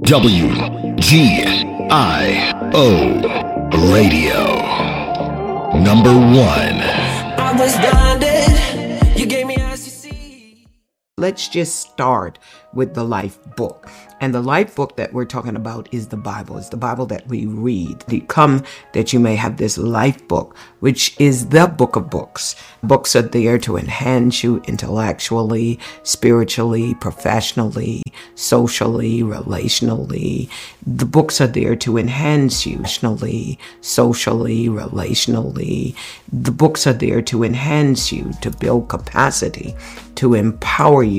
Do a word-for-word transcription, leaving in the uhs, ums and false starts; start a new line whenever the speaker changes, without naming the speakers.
W G I O Radio. Number one.
I was blinded. You gave me eyes to see.
Let's just start with the life book. And the life book that we're talking about is the Bible. It's the Bible that we read. Come that you may have this life book, which is the book of books. Books are there to enhance you intellectually, spiritually, professionally, socially, relationally. The books are there to enhance you emotionally, socially, relationally. The books are there to enhance you, to build capacity, to empower you.